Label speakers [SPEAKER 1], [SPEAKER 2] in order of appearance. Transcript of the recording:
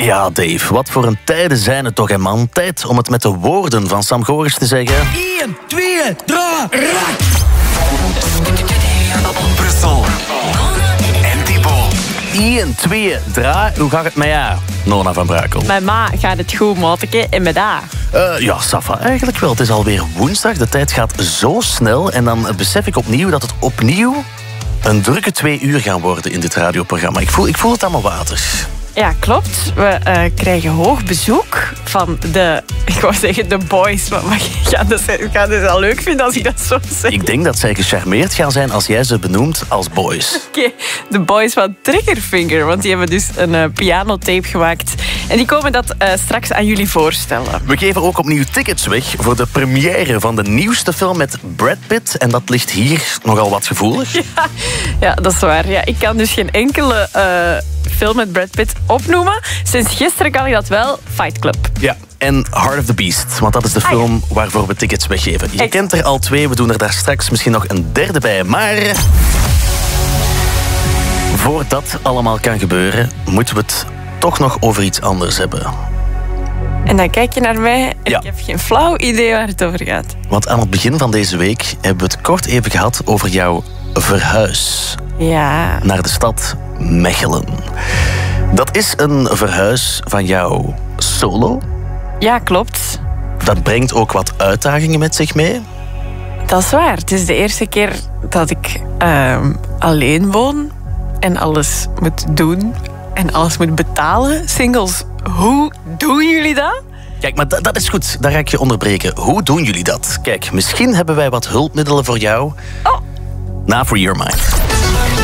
[SPEAKER 1] Ja, Dave, wat voor een tijden zijn het toch, hè, man? Tijd om het met de woorden van Sam Goris te zeggen.
[SPEAKER 2] 1, 2, 3, raak!
[SPEAKER 3] Brussel. En Thibaut.
[SPEAKER 1] 1, 2, 3. Hoe gaat het met jou, Nona van Brakel?
[SPEAKER 4] Met ma gaat het goed, mateke. En met daar.
[SPEAKER 1] Ja, Safa, eigenlijk wel. Het is alweer woensdag. De tijd gaat zo snel. En dan besef ik opnieuw dat het opnieuw een drukke 2 uur gaan worden in dit radioprogramma. Ik voel het allemaal water.
[SPEAKER 4] Ja, klopt. We krijgen hoog bezoek van ik wou zeggen de boys. Maar ik ga het wel leuk vinden als ik dat zo zeg.
[SPEAKER 1] Ik denk dat zij gecharmeerd gaan zijn als jij ze benoemt als boys.
[SPEAKER 4] Oké, de boys van Triggerfinger. Want die hebben dus een pianotape gemaakt. En die komen dat straks aan jullie voorstellen.
[SPEAKER 1] We geven ook opnieuw tickets weg voor de première van de nieuwste film met Brad Pitt. En dat ligt hier nogal wat gevoelig.
[SPEAKER 4] Ja, dat is waar. Ja, ik kan dus geen enkele film met Brad Pitt opnoemen. Sinds gisteren kan ik dat wel. Fight Club.
[SPEAKER 1] Ja, en Heart of the Beast. Want dat is de film waarvoor we tickets weggeven. Je kent er al 2, we doen er daar straks misschien nog een derde bij. Maar voordat dat allemaal kan gebeuren, moeten we het toch nog over iets anders hebben.
[SPEAKER 4] En dan kijk je naar mij en
[SPEAKER 1] Ja.
[SPEAKER 4] ik heb geen flauw idee waar het over gaat.
[SPEAKER 1] Want aan het begin van deze week hebben we het kort even gehad over jouw verhuis
[SPEAKER 4] Ja.
[SPEAKER 1] naar de stad Mechelen. Dat is een verhuis van jou solo.
[SPEAKER 4] Ja, klopt.
[SPEAKER 1] Dat brengt ook wat uitdagingen met zich mee.
[SPEAKER 4] Dat is waar. Het is de eerste keer dat ik alleen woon en alles moet doen en alles moet betalen. Singles, hoe doen jullie dat?
[SPEAKER 1] Kijk, maar dat is goed. Daar ga ik je onderbreken. Hoe doen jullie dat? Kijk, misschien hebben wij wat hulpmiddelen voor jou.
[SPEAKER 4] Oh.
[SPEAKER 1] Na Free Your Mind.